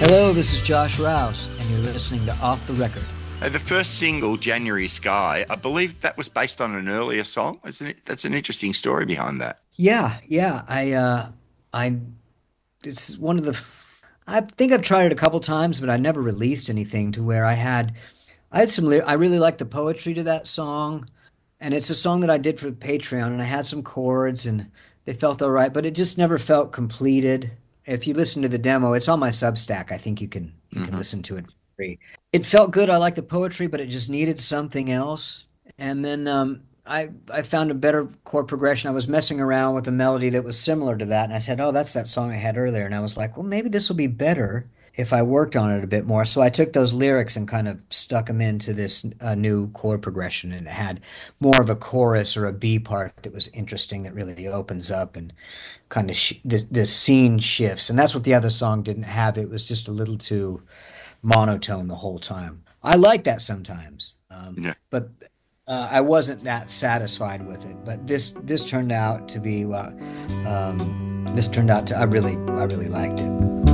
Hello, this is Josh Rouse, and you're listening to Off the Record. The first single, January Sky, I believe that was based on an earlier song, isn't it? That's an interesting story behind that. Yeah. I, it's one of the, I think I've tried it a couple times, but I never released anything to where I had I really like the poetry to that song, and it's a song that I did for Patreon, and I had some chords, and they felt all right, but it just never felt completed. If you listen to the demo, it's on my Substack. I think you can Hmm. listen to it for free. It felt good. I like the poetry, but it just needed something else. And then I found a better chord progression. I was messing around with a melody that was similar to that, and I said, "Oh, that's that song I had earlier." And I was like, "Well, maybe this will be better if I worked on it a bit more." So I took those lyrics and kind of stuck them into this new chord progression, and it had more of a chorus or a B part that was interesting, that really opens up and kind of the scene shifts. And that's what the other song didn't have. It was just a little too monotone the whole time. I like that sometimes, Yeah. but I wasn't that satisfied with it. But this turned out to be this turned out to I really liked it.